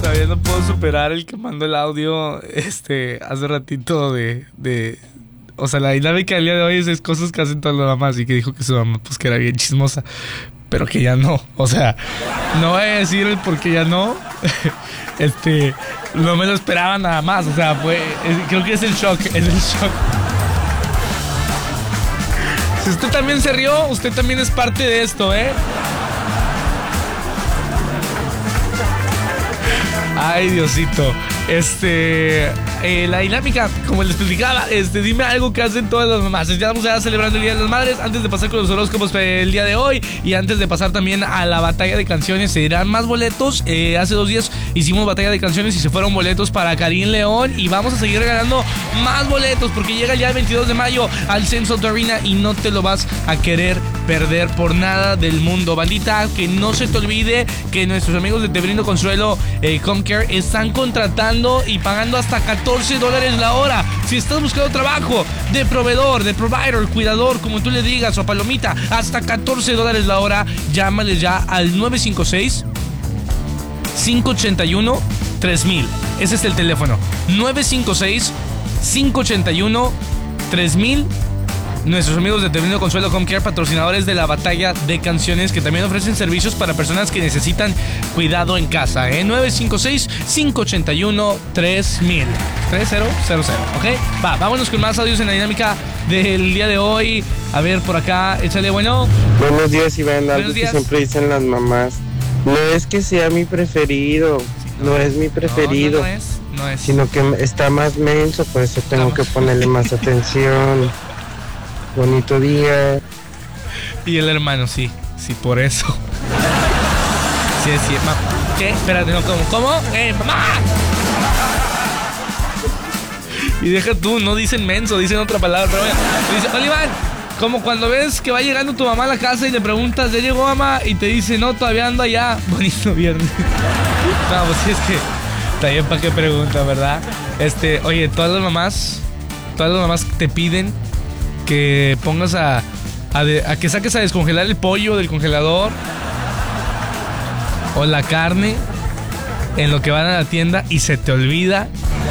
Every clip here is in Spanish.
Todavía no puedo superar el que mandó el audio hace ratito o sea, la dinámica del día de hoy es cosas que hacen todas las mamás y que dijo que su mamá pues que era bien chismosa, pero que ya no. O sea, no voy a decir el por qué ya no. No me lo esperaba nada más. O sea, creo que es el shock, Si usted también se rió, usted también es parte de esto, ¿eh? Ay, Diosito. La dinámica, como les explicaba, dime algo que hacen todas las mamás. Ya vamos a celebrando el Día de las Madres. Antes de pasar con los horóscopos el día de hoy y antes de pasar también a la batalla de canciones, se dirán más boletos. Hace 2 días hicimos batalla de canciones y se fueron boletos para Karim León. Y vamos a seguir regalando más boletos porque llega ya el 22 de mayo al Sense of the Arena y no te lo vas a querer perder por nada del mundo. Bandita, que no se te olvide que nuestros amigos de Te Brindo Consuelo Home Care están contratando y pagando hasta $14 la hora. Si estás buscando trabajo de proveedor, de provider, cuidador, como tú le digas, o palomita, hasta $14 la hora, llámales ya al 956-581-3000. Ese es el teléfono, 956-581-3000. Nuestros amigos de Te Brindo Consuelo Home Care, patrocinadores de la batalla de canciones, que también ofrecen servicios para personas que necesitan cuidado en casa. 956-581-3000. 3000, ¿ok? Vámonos con más audios en la dinámica del día de hoy. A ver, por acá, échale, bueno. Buenos días, Iván. Buenos días. Que siempre dicen las mamás. No es que sea mi preferido, no es mi preferido. No es. Sino que está más menso, por eso tengo que ponerle más atención. Bonito día. Y el hermano, sí, por eso. Sí. ¿Qué? Espérate, no, ¿cómo? ¡Mamá! Y deja tú, no dicen menso, dicen otra palabra, pero bueno. Dice, Oliván, como cuando ves que va llegando tu mamá a la casa y le preguntas, ¿ya llegó mamá? Y te dice, no, todavía ando allá. Bonito viernes. No, pues sí, es que está bien para qué pregunta, ¿verdad? Oye, todas las mamás te piden que pongas a que saques a descongelar el pollo del congelador o la carne en lo que van a la tienda y se te olvida.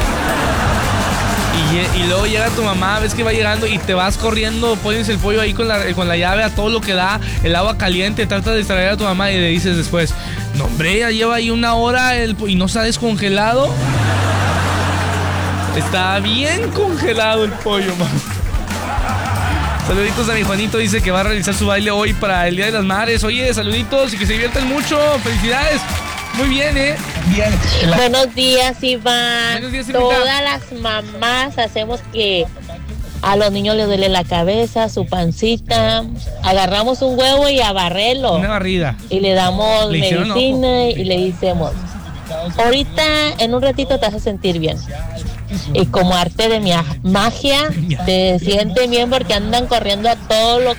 Y luego llega tu mamá, ves que va llegando y te vas corriendo, pones el pollo ahí con la llave a todo lo que da, el agua caliente, trata de distraer a tu mamá y le dices después, no hombre, ya lleva ahí 1 hora y no se ha descongelado. Está bien congelado el pollo, mamá. Saluditos a mi Juanito, dice que va a realizar su baile hoy para el Día de las Madres. Oye, saluditos y que se diviertan mucho. Felicidades. Muy bien, Bien. Buenos días, Iván. Buenos días, Iván. Todas las mamás hacemos que a los niños les duele la cabeza, su pancita. Agarramos un huevo y a barrerlo. Una barrida. Y le damos medicina y le decimos, ahorita en un ratito te vas a sentir bien. Y como arte de mi magia, te siente bien porque andan corriendo a todo lo